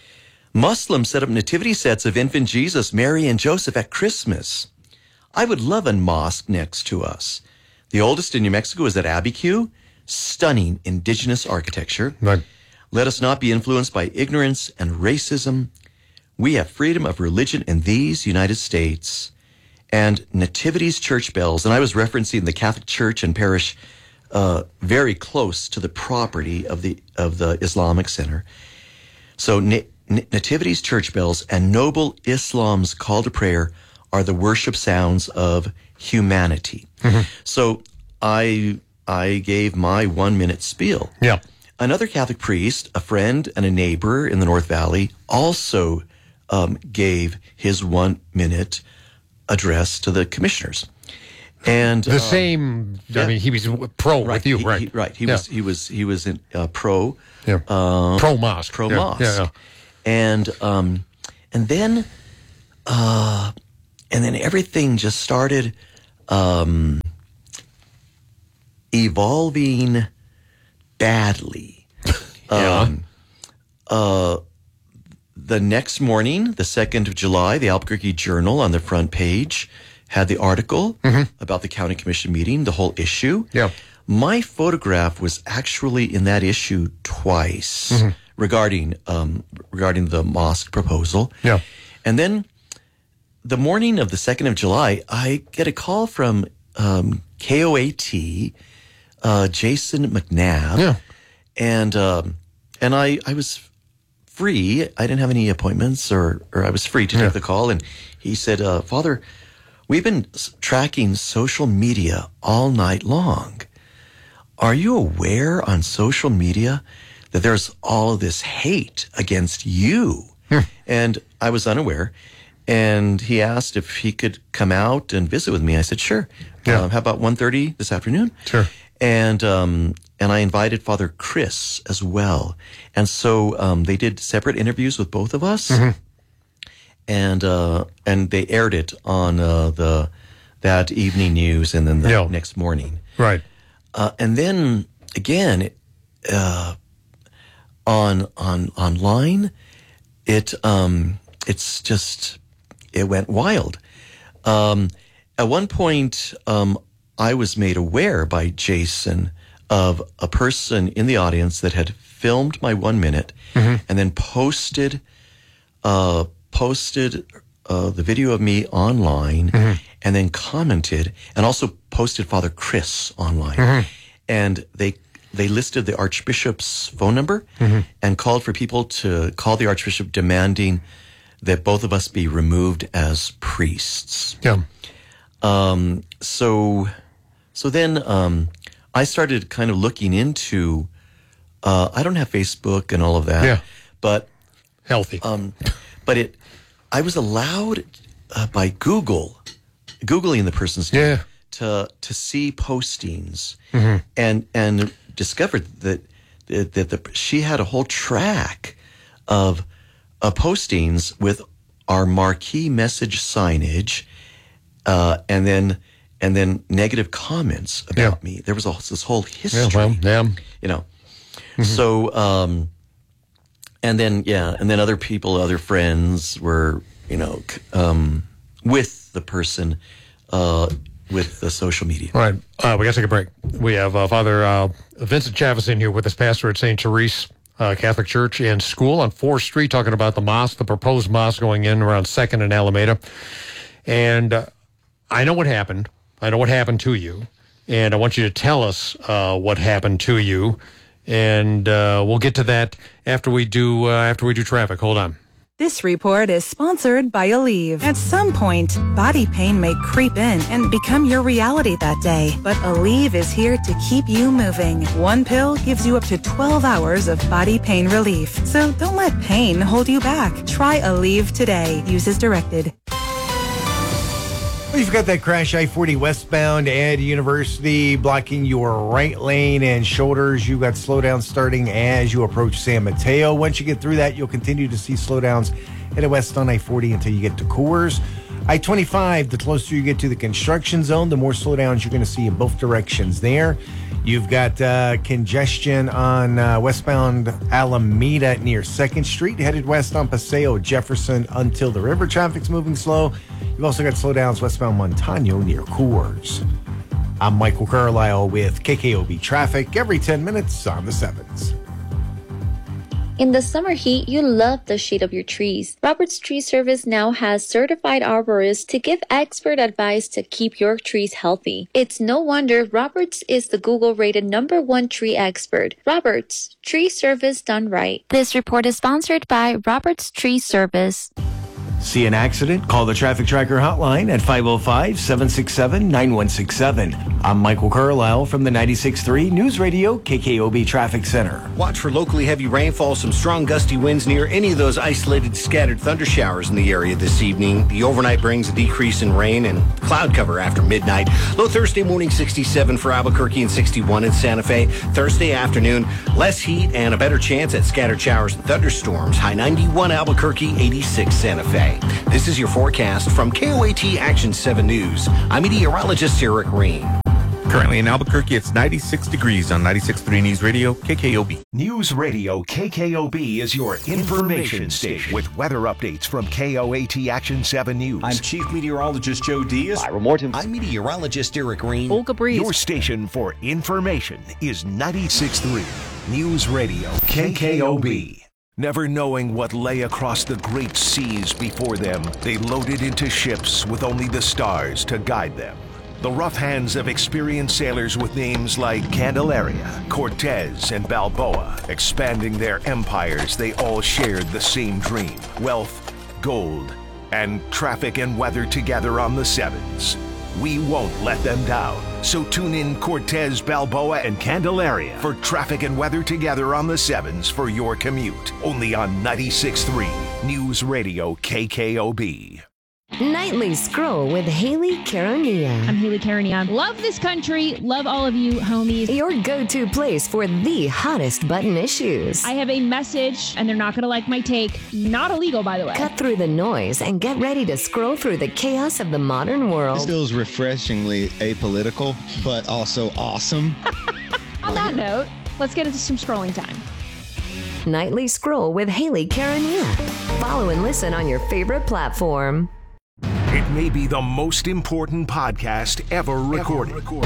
Muslims set up nativity sets of infant Jesus, Mary, and Joseph at Christmas. I would love a mosque next to us. The oldest in New Mexico is at Abiquiu. Stunning indigenous architecture. Right. Let us not be influenced by ignorance and racism. We have freedom of religion in these United States." And Nativity's church bells, and I was referencing the Catholic Church and parish Uh, very close to the property of the of the Islamic Center. So Na- Na- Nativity's church bells and Noble Islam's call to prayer are the worship sounds of humanity. Mm-hmm. So I I gave my one minute spiel. Yeah. Another Catholic priest, a friend and a neighbor in the North Valley, also um, gave his one minute address to the commissioners. And The um, same, yeah. I mean, he was pro Right, with you, he- right? he- right. He Yeah. was he was he was in uh, pro Yeah. uh, Pro mosque. pro Yeah, mosque, yeah, yeah. and um, And then, uh, and then everything just started um, evolving badly. Yeah. Um, uh, the next morning, the second of July, the Albuquerque Journal on the front page had the article Mm-hmm. about the county commission meeting, the whole issue. Yeah. My photograph was actually in that issue twice Mm-hmm. regarding um, regarding the mosque proposal. Yeah. And then the morning of the second of July, I get a call from um, K O A T, uh, Jason McNabb. Yeah. And um, and I, I was free. I didn't have any appointments, or, or I was free to Yeah. take the call. And he said, uh, Father, we've been s- tracking social media all night long. Are you aware on social media that there's all of this hate against you? And I was unaware. And he asked if he could come out and visit with me. I said, sure. Yeah. Uh, how about one thirty this afternoon? Sure. And um, and I invited Father Chris as well. And so um, they did separate interviews with both of us. Mm-hmm. And uh, and they aired it on uh, the that evening news and then the Yeah. next morning. Right. Uh, and then again, uh, on on online, it um, it's just it went wild. Um, at one point, um, I was made aware by Jason of a person in the audience that had filmed my one minute Mm-hmm. and then posted uh, posted uh, the video of me online Mm-hmm. and then commented and also posted Father Chris online. Mm-hmm. And they they listed the Archbishop's phone number Mhm. and called for people to call the Archbishop demanding that both of us be removed as priests. Yeah. Um, so, so then um, I started kind of looking into. Uh, I don't have Facebook and all of that. Yeah. But healthy. Um, but it, I was allowed uh, by Google, googling the person's name, Yeah. to to see postings Mhm. and and discovered that that, that the, she had a whole track of uh, postings with our marquee message signage, uh, and then and then negative comments about me. There was a, this whole history. Yeah, well, yeah. You know, so um, and then yeah, and then other people, other friends were you know c- um, with the person uh, with the social media. All right. Uh, we got to take a break. We have uh, Father uh, Vincent Chavez in here with us, pastor at Saint Therese uh, Catholic Church and School on fourth Street, talking about the mosque, the proposed mosque going in around second and Alameda. And uh, I know what happened. I know what happened to you. And I want you to tell us uh, what happened to you. And uh, we'll get to that after we do uh, after we do traffic. Hold on. This report is sponsored by Aleve. At some point, body pain may creep in and become your reality that day. But Aleve is here to keep you moving. One pill gives you up to twelve hours of body pain relief. So don't let pain hold you back. Try Aleve today. Use as directed. Well, you've got that crash I forty westbound at University blocking your right lane and shoulders. You've got slowdowns starting as you approach San Mateo. Once you get through that, you'll continue to see slowdowns headed west on I forty until you get to Coors. I twenty-five, the closer you get to the construction zone, the more slowdowns you're going to see in both directions there. You've got uh, congestion on uh, westbound Alameda near second Street, headed west on Paseo Jefferson until the river. Traffic's moving slow. You've also got slowdowns westbound Montano near Coors. I'm Michael Carlisle with K K O B Traffic every ten minutes on the sevens. In the summer heat, you love the shade of your trees. Roberts Tree Service now has certified arborists to give expert advice to keep your trees healthy. It's no wonder Roberts is the Google-rated number one tree expert. Roberts, tree service done right. This report is sponsored by Roberts Tree Service. See an accident? Call the Traffic Tracker hotline at five oh five, seven six seven, nine one six seven. I'm Michael Carlisle from the ninety-six point three News Radio K K O B Traffic Center. Watch for locally heavy rainfall, some strong gusty winds near any of those isolated scattered thunder showers in the area this evening. The overnight brings a decrease in rain and cloud cover after midnight. Low Thursday morning sixty-seven for Albuquerque and sixty-one in Santa Fe. Thursday afternoon, less heat and a better chance at scattered showers and thunderstorms. High ninety-one Albuquerque, eighty-six Santa Fe. This is your forecast from K O A T Action seven News. I'm meteorologist Eric Ream. Currently in Albuquerque, it's ninety-six degrees on ninety-six point three News Radio, K K O B. News Radio K K O B is your information station with weather updates from K O A T Action seven News. I'm Chief Meteorologist Joe Diaz. Ira Morton. I'm meteorologist Eric Ream. Olga Breeze. Your station for information is ninety-six point three News Radio K K O B. Never knowing what lay across the great seas before them, they loaded into ships with only the stars to guide them. The rough hands of experienced sailors with names like Candelaria, Cortez, and Balboa, expanding their empires, they all shared the same dream: wealth, gold, and traffic and weather together on the sevens. We won't let them down. So tune in Cortez, Balboa, and Candelaria for traffic and weather together on the sevens for your commute. Only on ninety-six point three News Radio K K O B. Nightly Scroll with Haley Caronia. I'm Haley Caronia. Love this country. Love all of you, homies. Your go-to place for the hottest button issues. I have a message, and they're not going to like my take. Not illegal, by the way. Cut through the noise and get ready to scroll through the chaos of the modern world. This feels refreshingly apolitical, but also awesome. On that note, let's get into some scrolling time. Nightly Scroll with Haley Caronia. Follow and listen on your favorite platform. It may be the most important podcast ever recorded. Ever recorded.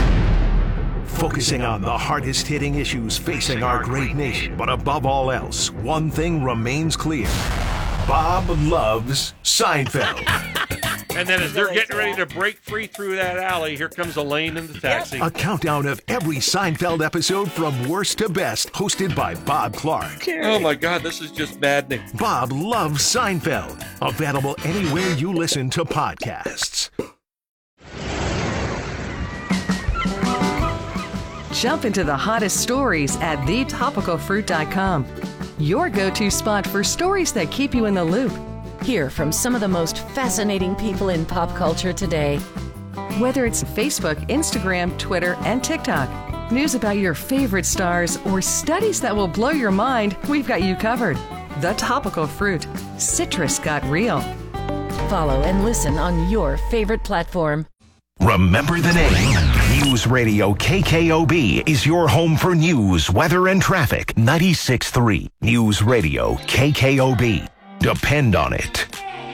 Focusing on the hardest hitting issues facing our great nation. But above all else, one thing remains clear. Bob loves Seinfeld. And then as they're getting ready to break free through that alley, here comes Elaine in the taxi. A countdown of every Seinfeld episode from worst to best, hosted by Bob Clark. Oh my God, this is just maddening. Bob loves Seinfeld. Available anywhere you listen to podcasts. Jump into the hottest stories at the topical fruit dot com. Your go-to spot for stories that keep you in the loop. Hear from some of the most fascinating people in pop culture today. Whether it's Facebook, Instagram, Twitter, and TikTok, news about your favorite stars, or studies that will blow your mind, we've got you covered. The Topical Fruit. Citrus got real. Follow and listen on your favorite platform. Remember the name. News Radio K K O B is your home for news, weather, and traffic. ninety-six point three News Radio K K O B. Depend on it.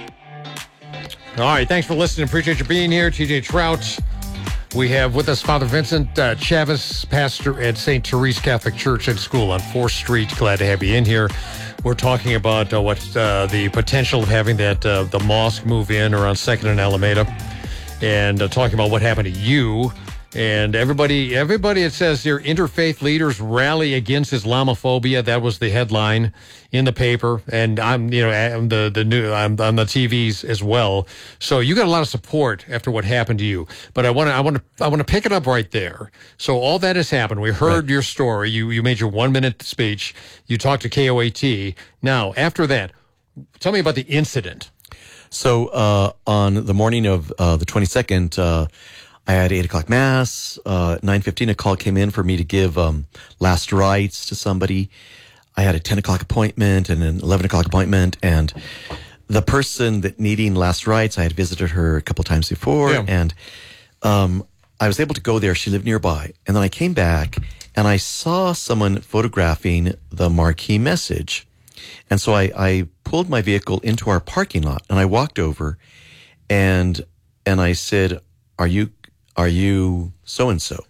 All right, thanks for listening. Appreciate you being here. T J Trout. We have with us Father Vincent uh, Chavez, pastor at Saint Therese Catholic Church and School on fourth Street. Glad to have you in here. We're talking about uh, what uh, the potential of having that uh, the mosque move in around second and Alameda, and uh, talking about what happened to you. And everybody, everybody, it says here, interfaith leaders rally against Islamophobia. That was the headline in the paper, and I'm, you know, I'm the the new, I'm on the T Vs as well. So you got a lot of support after what happened to you. But I want to, I want to, I want to pick it up right there. So all that has happened. We heard right. your story. You you made your one minute speech. You talked to K O A T. Now after that, tell me about the incident. So uh, on the morning of uh, the twenty-second. Uh, I had eight o'clock mass. Uh, nine fifteen, a call came in for me to give um, last rites to somebody. I had a ten o'clock appointment and an eleven o'clock appointment, and the person that needing last rites, I had visited her a couple times before, yeah. and um, I was able to go there. She lived nearby, and then I came back and I saw someone photographing the marquee message, and so I, I pulled my vehicle into our parking lot, and I walked over, and and I said, "Are you?" Are you so-and-so?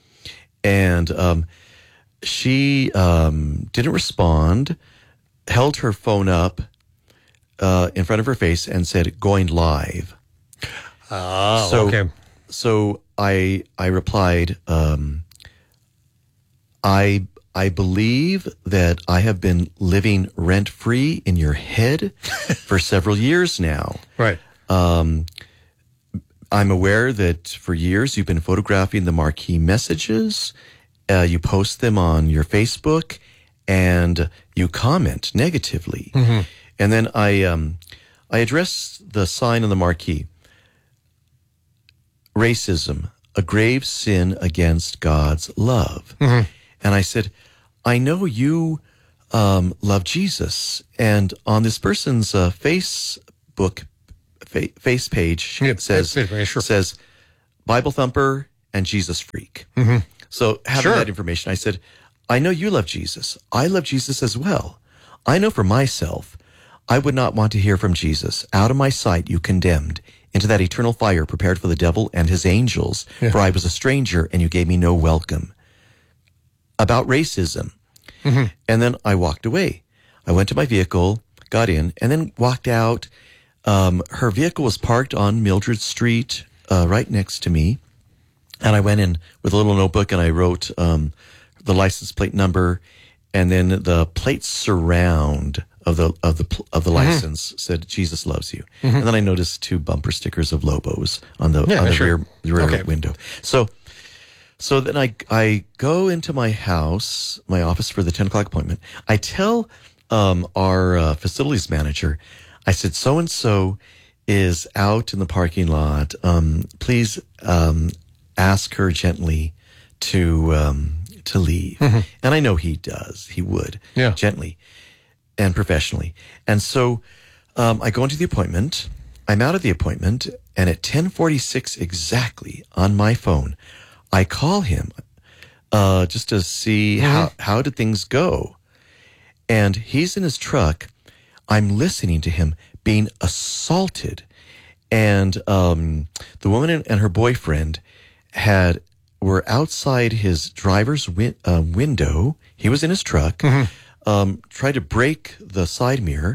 And um, she um, didn't respond, held her phone up uh, in front of her face and said, going live. Oh, so, okay. So I I replied, um, I I believe that I have been living rent-free in your head for several years now. Right. Um, I'm aware that for years you've been photographing the marquee messages. Uh, you post them on your Facebook, and you comment negatively. Mm-hmm. And then I, um, I address the sign on the marquee. Racism, a grave sin against God's love. Mm-hmm. And I said, I know you um, love Jesus. And on this person's uh, Facebook fa- face page, Yeah, it says, yeah, sure. says Bible thumper and Jesus freak. Mm-hmm. So having Sure. that information, I said, I know you love Jesus. I love Jesus as well. I know for myself, I would not want to hear from Jesus. Out of my sight, you condemned into that eternal fire prepared for the devil and his angels. Yeah. For I was a stranger and you gave me no welcome. About racism. Mm-hmm. And then I walked away. I went to my vehicle, got in, and then walked out. Um, her vehicle was parked on Mildred Street, uh, right next to me. And I went in with a little notebook and I wrote um, the license plate number, and then the plate surround of the of the pl- of the Mm-hmm. license said "Jesus loves you." Mhm. And then I noticed two bumper stickers of Lobos on the Yeah, on the sure. rear rear Okay. window. So so then I I go into my house, my office for the ten o'clock appointment. I tell um, our uh, facilities manager, I said, so and so is out in the parking lot. Um, please um, ask her gently to um, to leave. Mhm. And I know he does. He would. Yeah. Gently and professionally. And so um, I go into the appointment. I'm out of the appointment. And at ten forty-six exactly on my phone, I call him uh, just to see Mhm. how, how did things go. And he's in his truck. I'm listening to him being assaulted. And um, the woman and, and her boyfriend had were outside his driver's win- uh, window. He was in his truck, Mm-hmm. um, tried to break the side mirror,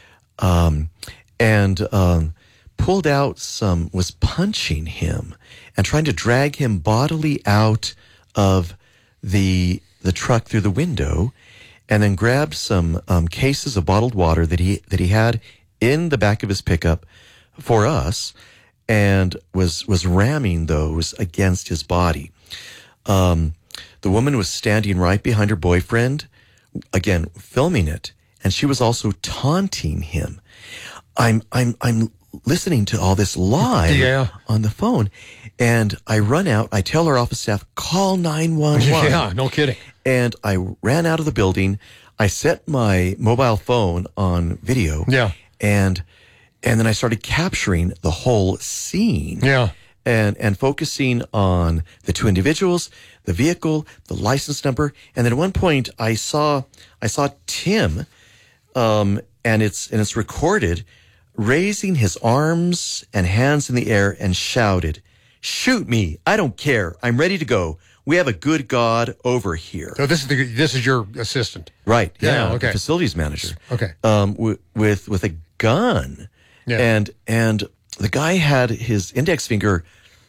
um, and um, pulled out some, was punching him and trying to drag him bodily out of the the truck through the window, and then grabbed some um, cases of bottled water that he that he had in the back of his pickup for us, and was was ramming those against his body. Um, the woman was standing right behind her boyfriend, again filming it, and she was also taunting him. I'm I'm I'm listening to all this live Yeah. on the phone, and I run out. I tell our office staff, call nine one one. Yeah, no kidding. And I ran out of the building. I set my mobile phone on video. Yeah. And and then I started capturing the whole scene. Yeah. And and focusing on the two individuals, the vehicle, the license number, and then at one point I saw I saw Tim, um, and it's and it's recorded, raising his arms and hands in the air and shouted, "Shoot me! I don't care. I'm ready to go. We have a good God over here." So this is the this is your assistant, Right. Yeah, Yeah. okay. The facilities manager. Okay. Um, w- with with a gun. Yeah. And and the guy had his index finger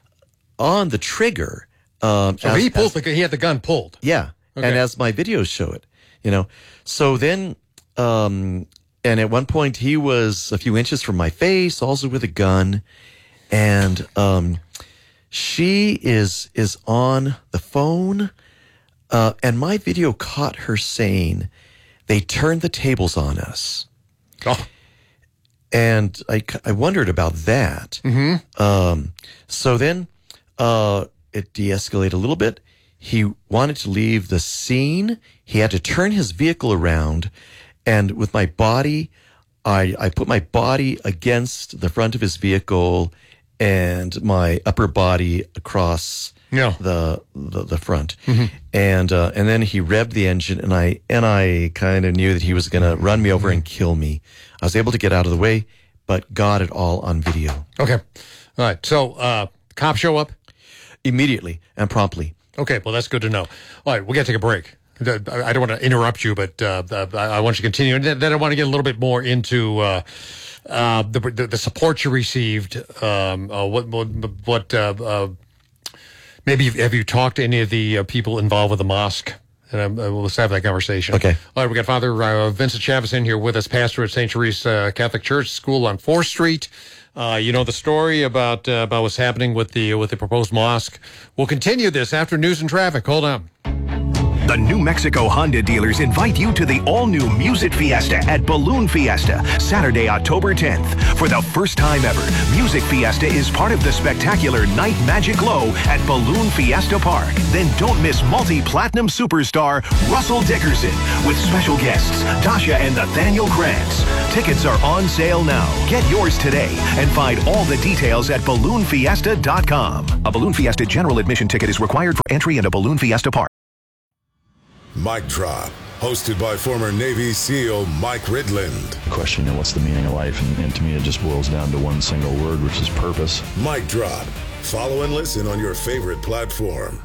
on the trigger. Um, So as- he pulled as- the he had the gun pulled. yeah. Okay. And as my videos show it, you know. So then, um, and at one point he was a few inches from my face, also with a gun, and um, she is is on the phone, uh, and my video caught her saying, "They turned the tables on us." Oh. And I, I wondered about that. Mm-hmm. Um, so then uh, it de-escalated a little bit. He wanted to leave the scene. He had to turn his vehicle around. And with my body, I, I put my body against the front of his vehicle and my upper body across Yeah. the, the the front. Mm-hmm. And uh, and then he revved the engine, and I and I kind of knew that he was going to run me over and kill me. I was able to get out of the way, but got it all on video. Okay. All right. So uh, cops show up immediately and promptly. Okay. Well, that's good to know. All right. We got to take a break. I don't want to interrupt you, but uh, I want you to continue. And then I want to get a little bit more into uh, uh, the, the the support you received. Um, uh, what what, what uh, uh, maybe have you talked to any of the uh, people involved with the mosque And uh, let's have that conversation. Okay. All right, we got Father uh, Vincent Chavez in here with us, pastor at Saint Therese uh, Catholic Church School on fourth Street. Uh, you know the story about uh, about what's happening with the with the proposed mosque. We'll continue this after news and traffic. Hold on. The New Mexico Honda dealers invite you to the all-new Music Fiesta at Balloon Fiesta, Saturday, October tenth. For the first time ever, Music Fiesta is part of the spectacular Night Magic Glow at Balloon Fiesta Park. Then don't miss multi-platinum superstar Russell Dickerson with special guests Tasha and Nathaniel Krantz. Tickets are on sale now. Get yours today and find all the details at balloon fiesta dot com. A Balloon Fiesta general admission ticket is required for entry into Balloon Fiesta Park. Mic Drop, hosted by former Navy SEAL Mike Ridland. Question, you know, what's the meaning of life? And, and to me, it just boils down to one single word, which is purpose. Mic Drop. Follow and listen on your favorite platform.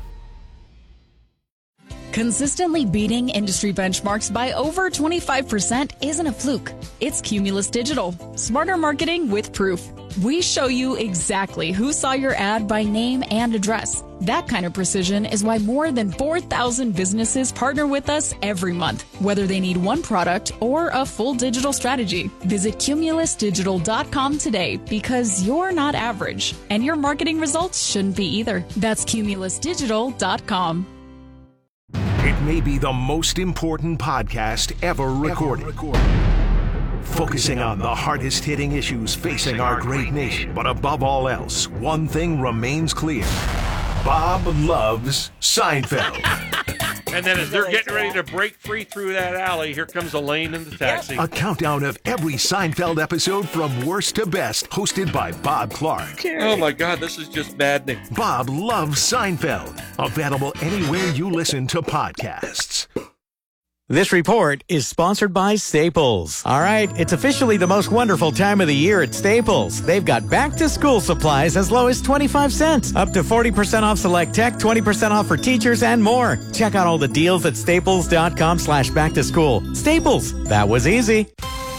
Consistently beating industry benchmarks by over twenty-five percent isn't a fluke. It's Cumulus Digital. Smarter marketing with proof. We show you exactly who saw your ad by name and address. That kind of precision is why more than four thousand businesses partner with us every month, whether they need one product or a full digital strategy. Visit cumulus digital dot com today because you're not average, and your marketing results shouldn't be either. That's cumulus digital dot com. It may be the most important podcast ever recorded. Ever recorded. Focusing on the hardest-hitting issues facing our great nation. But above all else, one thing remains clear. Bob loves Seinfeld. And then as they're getting ready to break free through that alley, here comes Elaine in the taxi. A countdown of every Seinfeld episode from worst to best, hosted by Bob Clark. Oh my God, this is just maddening. Bob loves Seinfeld. Available anywhere you listen to podcasts. This report is sponsored by Staples. All right, it's officially the most wonderful time of the year at Staples. They've got back-to-school supplies as low as twenty-five cents, up to forty percent off select tech, twenty percent off for teachers, and more. Check out all the deals at staples dot com slash back to school. Staples, that was easy.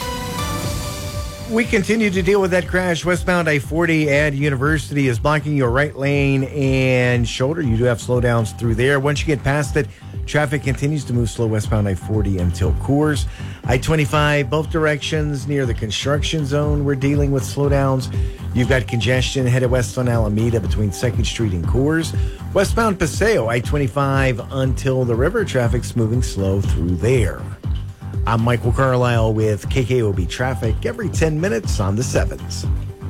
We continue to deal with that crash. Westbound I forty and University is blocking your right lane and shoulder. You do have slowdowns through there. Once you get past it, traffic continues to move slow westbound I forty until Coors. I twenty-five, both directions near the construction zone. We're dealing with slowdowns. You've got congestion headed west on Alameda between second Street and Coors. Westbound Paseo, I twenty-five until the river. Traffic's moving slow through there. I'm Michael Carlisle with K K O B Traffic every ten minutes on the sevens.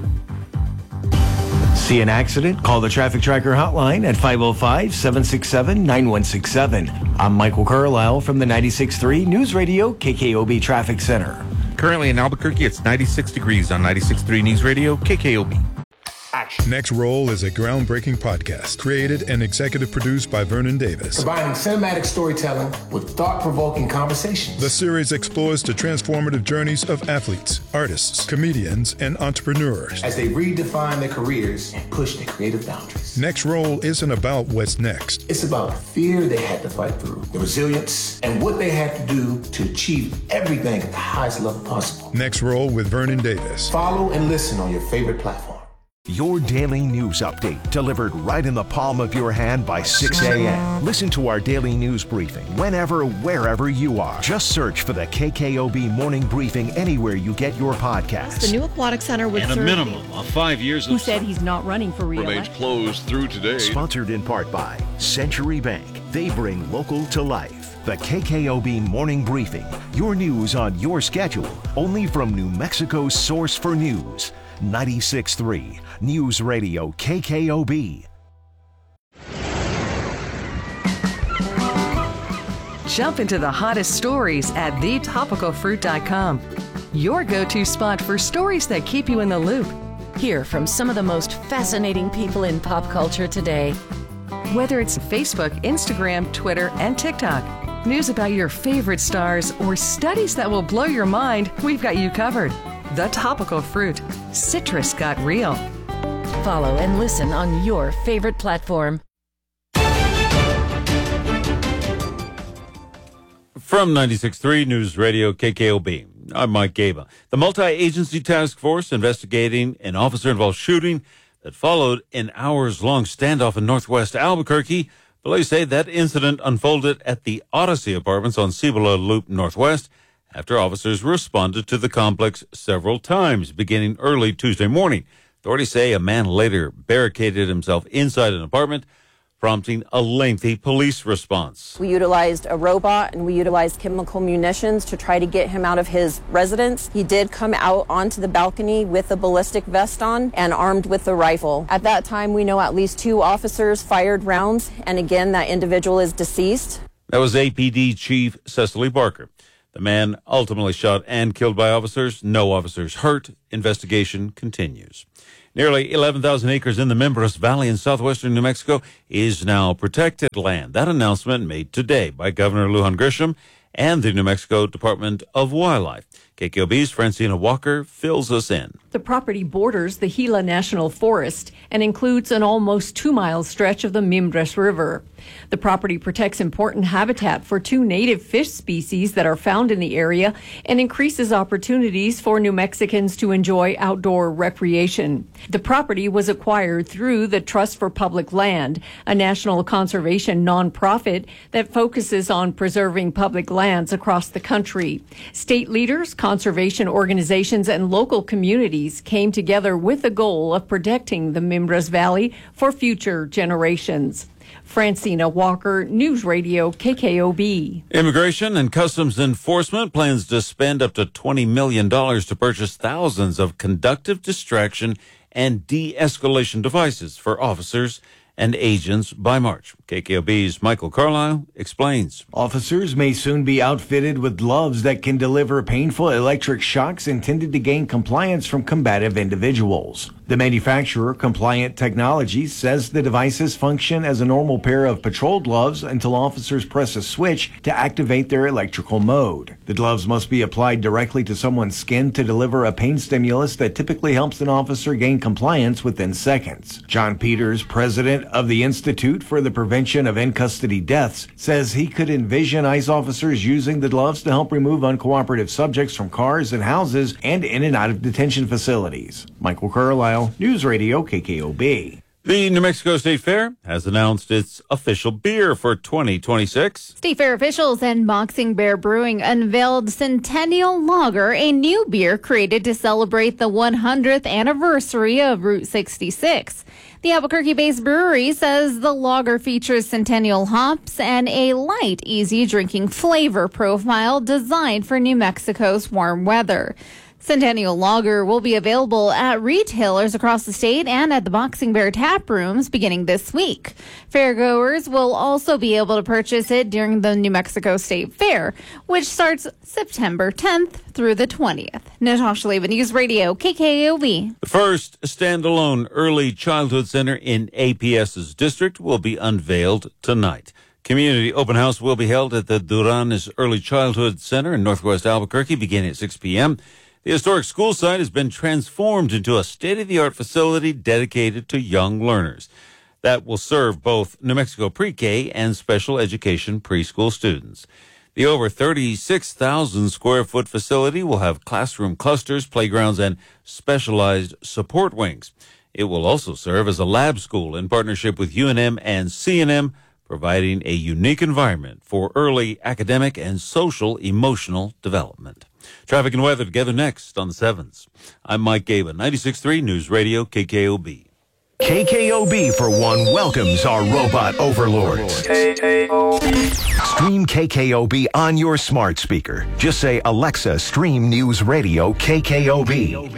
See an accident? Call the Traffic Tracker hotline at five oh five, seven six seven, nine one six seven. I'm Michael Carlisle from the ninety-six point three News Radio K K O B Traffic Center. Currently in Albuquerque, it's ninety-six degrees on ninety-six point three News Radio K K O B. Next Roll is a groundbreaking podcast created and executive produced by Vernon Davis. Combining cinematic storytelling with thought-provoking conversations. The series explores the transformative journeys of athletes, artists, comedians, and entrepreneurs as they redefine their careers and push their creative boundaries. Next Roll isn't about what's next. It's about the fear they had to fight through, the resilience, and what they had to do to achieve everything at the highest level possible. Next Roll with Vernon Davis. Follow and listen on your favorite platform. Your daily news update delivered right in the palm of your hand by six a.m. Listen to our daily news briefing whenever, wherever you are. Just search for the K K O B Morning Briefing anywhere you get your podcasts. The new aquatic center would and serve a minimum of five years who of said he's not running for re-election. Remains closed through today. Sponsored in part by Century Bank. They bring local to life. The K K O B Morning Briefing. Your news on your schedule. Only from New Mexico's source for news. ninety-six point three News Radio K K O B. Jump into the hottest stories at the topical fruit dot com. Your go-to spot for stories that keep you in the loop. Hear from some of the most fascinating people in pop culture today. Whether it's Facebook, Instagram, Twitter, and TikTok, news about your favorite stars, or studies that will blow your mind, we've got you covered. The Topical Fruit. Citrus got real. Follow and listen on your favorite platform. From ninety-six point three News Radio K K O B, I'm Mike Gaba. The multi-agency task force investigating an officer-involved shooting that followed an hours-long standoff in northwest Albuquerque Police say that incident unfolded at the Odyssey Apartments on Cibola Loop Northwest after officers responded to the complex several times, beginning early Tuesday morning. Authorities say a man later barricaded himself inside an apartment, prompting a lengthy police response. We utilized a robot and we utilized chemical munitions to try to get him out of his residence. He did come out onto the balcony with a ballistic vest on and armed with a rifle. At that time, we know at least two officers fired rounds, and again, that individual is deceased. That was A P D Chief Cecily Barker. The man ultimately shot and killed by officers. No officers hurt. Investigation continues. Nearly eleven thousand acres in the Mimbres Valley in southwestern New Mexico is now protected land. That announcement made today by Governor Lujan Grisham and the New Mexico Department of Wildlife. K K O B's Francina Walker fills us in. The property borders the Gila National Forest and includes an almost two-mile stretch of the Mimbres River. The property protects important habitat for two native fish species that are found in the area and increases opportunities for New Mexicans to enjoy outdoor recreation. The property was acquired through the Trust for Public Land, a national conservation nonprofit that focuses on preserving public lands across the country. State leaders, conservation organizations, and local communities came together with the goal of protecting the Mimbres Valley for future generations. Francina Walker, News Radio K K O B. Immigration and Customs Enforcement plans to spend up to twenty million dollars to purchase thousands of conductive distraction and de-escalation devices for officers and agents by March. K K O B's Michael Carlisle explains. Officers may soon be outfitted with gloves that can deliver painful electric shocks intended to gain compliance from combative individuals. The manufacturer, Compliant Technologies, says the devices function as a normal pair of patrol gloves until officers press a switch to activate their electrical mode. The gloves must be applied directly to someone's skin to deliver a pain stimulus that typically helps an officer gain compliance within seconds. John Peters, president of the Institute for the Prevention of In-Custody Deaths, says he could envision ICE officers using the gloves to help remove uncooperative subjects from cars and houses and in and out of detention facilities. Michael Carlisle, News Radio K K O B. The New Mexico State Fair has announced its official beer for twenty twenty-six. State Fair officials and Boxing Bear Brewing unveiled Centennial Lager, a new beer created to celebrate the one hundredth anniversary of Route sixty-six. The Albuquerque-based brewery says the lager features Centennial hops and a light, easy drinking flavor profile designed for New Mexico's warm weather. Centennial Lager will be available at retailers across the state and at the Boxing Bear tap rooms beginning this week. Fairgoers will also be able to purchase it during the New Mexico State Fair, which starts September tenth through the twentieth. Natasha Leva, News Radio, K K O B. The first standalone early childhood center in A P S's district will be unveiled tonight. Community open house will be held at the Duranes Early Childhood Center in Northwest Albuquerque beginning at six p.m. The historic school site has been transformed into a state-of-the-art facility dedicated to young learners that will serve both New Mexico pre-K and special education preschool students. The over thirty-six thousand square foot facility will have classroom clusters, playgrounds, and specialized support wings. It will also serve as a lab school in partnership with U N M and C N M, providing a unique environment for early academic and social emotional development. Traffic and weather together next on the sevens. I'm Mike Gaba, ninety-six point three News Radio K K O B. K K O B, for one, welcomes our robot overlords. Stream K K O B on your smart speaker. Just say, Alexa, stream News Radio K K O B. All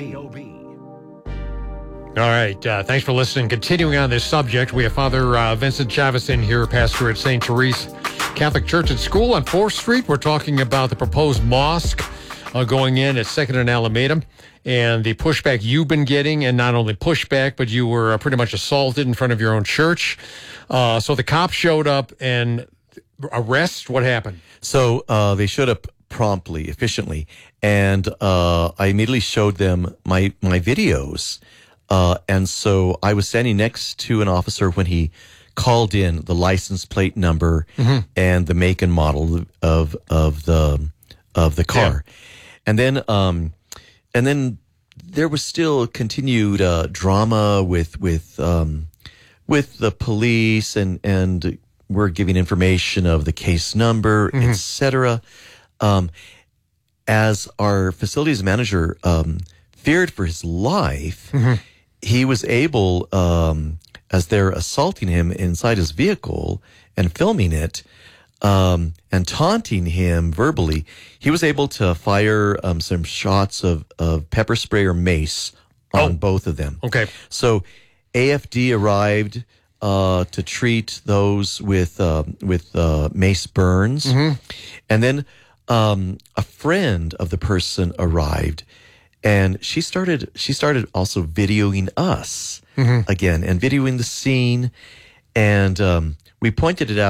right. Uh, thanks for listening. Continuing on this subject, we have Father uh, Vincent Chavez in here, pastor at Saint Therese Catholic Church and School on fourth Street. We're talking about the proposed mosque uh, going in at second and Alameda and the pushback you've been getting, and not only pushback, but you were uh, pretty much assaulted in front of your own church. Uh, so the cops showed up and arrest. What happened? So uh, they showed up promptly, efficiently, and uh, I immediately showed them my, my videos. Uh, and so I was standing next to an officer when he called in the license plate number mm-hmm. and the make and model of of the of the car, yeah. and then um, and then there was still continued uh, drama with with um, with the police and and we're giving information of the case number, Mm-hmm. et cetera. Um, as our facilities manager um, feared for his life, Mm-hmm. he was able, um, as they're assaulting him inside his vehicle and filming it, um, and taunting him verbally, he was able to fire um, some shots of, of pepper spray or mace on both of them. Okay. So A F D arrived uh, to treat those with uh, with uh, mace burns, Mm-hmm. and then um, a friend of the person arrived, and she started she started also videoing us Mhm. again and videoing the scene, and um, we pointed it out.